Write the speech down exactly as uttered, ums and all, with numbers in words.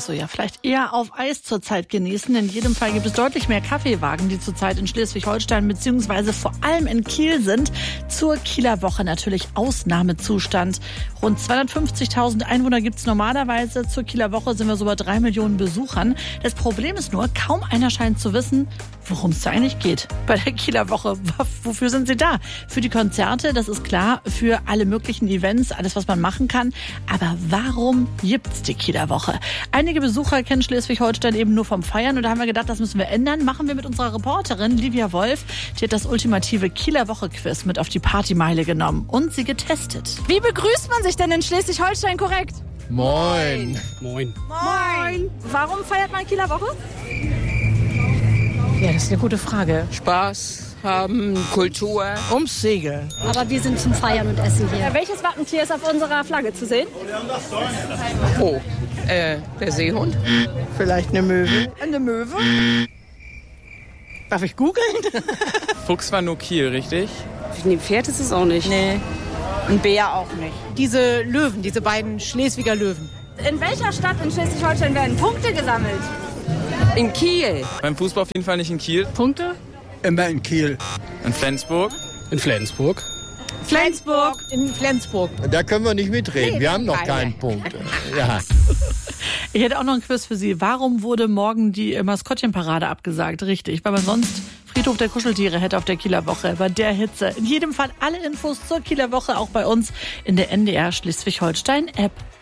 du ja vielleicht eher auf Eis zurzeit genießen. In jedem Fall gibt es deutlich mehr Kaffeewagen, die zurzeit in Schleswig-Holstein bzw. vor allem in Kiel sind. Zur Kieler Woche natürlich Ausnahmezustand. Rund zweihundertfünfzigtausend Einwohner gibt es normalerweise. Zur Kieler Woche sind wir so bei drei Millionen Besuchern. Das Problem ist nur, kaum einer scheint zu wissen, worum es da eigentlich geht bei der Kieler Woche. Wofür sind sie da? Für die Konzerte, das ist klar, für alle möglichen Events, alles, was man machen kann. Aber warum gibt's die Kieler Woche? Einige Besucher kennen Schleswig-Holstein eben nur vom Feiern und da haben wir gedacht, das müssen wir ändern. Machen wir mit unserer Reporterin Livia Wolf. Die hat das ultimative Kieler Woche-Quiz mit auf die Partymeile genommen und sie getestet. Wie begrüßt man sich denn in Schleswig-Holstein korrekt? Moin. Moin. Moin. Warum feiert man Kieler Woche? Ja, das ist eine gute Frage. Spaß haben, Kultur. Ums Segeln. Aber wir sind zum Feiern und Essen hier. Ja, welches Wappentier ist auf unserer Flagge zu sehen? Oh, äh, der Seehund. Vielleicht eine Möwe. Eine Möwe. Darf ich googeln? Fuchs war nur Kiel, richtig? Ein Pferd ist es auch nicht. Nee. Ein Bär auch nicht. Diese Löwen, diese beiden Schleswiger Löwen. In welcher Stadt in Schleswig-Holstein werden Punkte gesammelt? In Kiel. Beim Fußball auf jeden Fall nicht in Kiel. Punkte? Immer in Kiel. In Flensburg. In Flensburg. Flensburg. In Flensburg. Da können wir nicht mitreden. Nee, wir haben noch keine. keinen Punkt. Ja. Ich hätte auch noch ein Quiz für Sie. Warum wurde morgen die Maskottchenparade abgesagt? Richtig, weil man sonst Friedhof der Kuscheltiere hätte auf der Kieler Woche. Bei der Hitze. In jedem Fall alle Infos zur Kieler Woche auch bei uns in der N D R Schleswig-Holstein App.